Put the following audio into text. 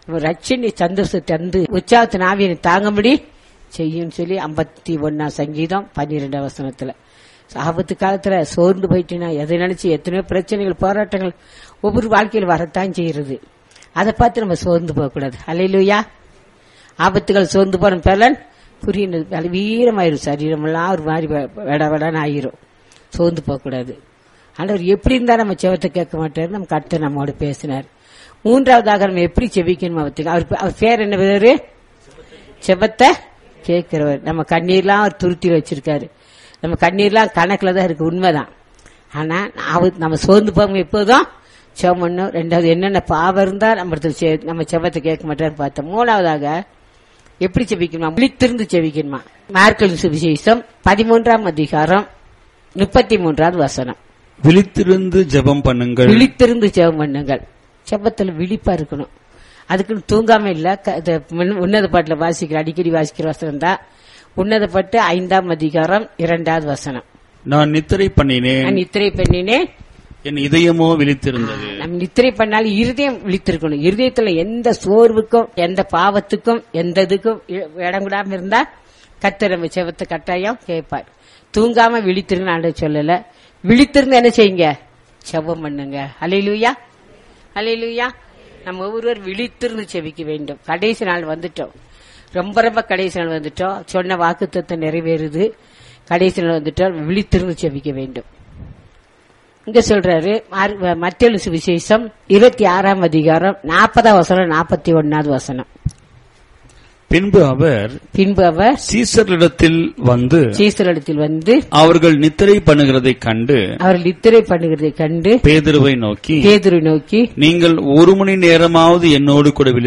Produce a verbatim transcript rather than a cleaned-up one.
ரட்சணி சந்தோஷத்தை தந்து உற்சாகத்தின் ஆவியை தாங்கும்படி செய்யும் சொல்லி ஐம்பத்தி ஒன்னாம் சங்கீதம் பன்னிரெண்டாம் வசனத்துல. ஆபத்து காலத்துல சோர்ந்து போயிட்டுனா எதை நினைச்சு எத்தனையோ பிரச்சனைகள் போராட்டங்கள் ஒவ்வொரு வாழ்க்கையில் வரத்தான் செய்யறது. அதை பார்த்து நம்ம சோர்ந்து போக கூடாது. அல்லேலூயா. ஆபத்துகள் சோர்ந்து போன பலன் புரியுது, வீரமாயிரும், சரீரம் எல்லாம் ஒரு மாதிரி வெட வெடான்னு ஆயிரும். சோர்ந்து போக கூடாது. ஆண்டவர் எப்படி இருந்தா நம்ம செவத்தை கேட்க மாட்டாரு. நம்ம கர்த்தர் நம்மோடு பேசினார். மூன்றாவதாக நம்ம எப்படி செபிக்கணும் அவருக்கு. அவர் அவர் பேர் என்ன பேரு? செபத்தை கேட்கிறவர். நம்ம கண்ணீர்லாம் அவர் துருத்தி வச்சிருக்காரு. நம்ம கண்ணீர்லாம் கணக்குல தான் இருக்கு, உண்மைதான். ஆனா நம்ம சோர்ந்து போக எப்போதும் செவம் பண்ணும். ரெண்டாவது என்னென்ன பாவம் இருந்தா நம்ம நம்ம செபத்தை கேட்க மாட்டாரு பார்த்தோம். மூணாவதாக எப்படி செபிக்கணுமா? விழித்திருந்து செபிக்கணுமா? மார்க்கு சுவிசேஷம் பதிமூன்றாம் அதிகாரம் முப்பத்தி மூன்றாவது வசனம். விழித்திருந்து ஜெபம் பண்ணுங்கள். விழித்திருந்து ஜெபம் பண்ணுங்கள். செபத்துல விழிப்பா இருக்கணும். அதுக்குன்னு தூங்காம இல்ல. உன்னத பாட்டுல வாசிக்கிற அடிக்கடி வாசிக்கிற வசனம் தான் உன்னத பாட்டு ஐந்தாம் அதிகாரம் இரண்டாவது வசனம். நான் நித்திரை பண்ணினேன், நான் நித்திரை பண்ணினேன், என் இதயமோ விழித்திருந்தது. நம்ம நித்திரை பண்ணாலும் இருதயம் விழித்திருக்கணும். இருதயத்துல எந்த சோர்வுக்கும் எந்த பாவத்துக்கும் எந்த இதுக்கும் இடம் கூடாம இருந்தா கர்த்தர் நம்ம செபத்தை கட்டாயம் கேட்பார். தூங்காம விழித்திருங்க ஆண்டவர் சொல்லல. விழித்திருந்து என்ன செய்யுங்க? செபம் பண்ணுங்க. அல்லேலூயா, அல்லேலூயா. நம்ம ஒவ்வொருவர் விழித்திருந்து செபிக்க வேண்டும். கடைசி நாள் வந்துட்டோம், ரொம்ப ரொம்ப கடைசி நாள் வந்துட்டோம். சொன்ன வாக்குத்தத்தம் நிறைவேறுது. கடைசி நாள் வந்துட்டோம், விழித்திருந்து செபிக்க வேண்டும். இங்க சொல்றாரு மத்தேயு சுவிசேஷம் இருபத்தி ஆறாம் அதிகாரம் நாற்பதாம் வசனம் நாற்பத்தி ஒன்னாவது வசனம். பின்பு அவர் பின்பு அவர் சீசர்களிடத்தில் வந்து சீசர்களிடத்தில் வந்து அவர்கள் நித்திரை பண்ணுகிறதை கண்டு அவர்கள் நித்திரை பண்ணுகிறதை கண்டு பேதுருவை நோக்கி பேதுருவை நோக்கி நீங்கள் ஒரு மணி நேரமாவது என்னோடு கூட